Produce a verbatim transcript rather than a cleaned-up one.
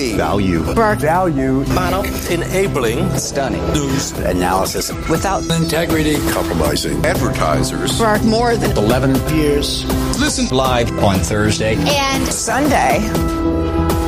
Quality. Value. Spark. Value. Model. Enabling. Stunning. News. Analysis. Without integrity. Compromising. Advertisers. Spark more than eleven years. Listen live on Thursday and Sunday.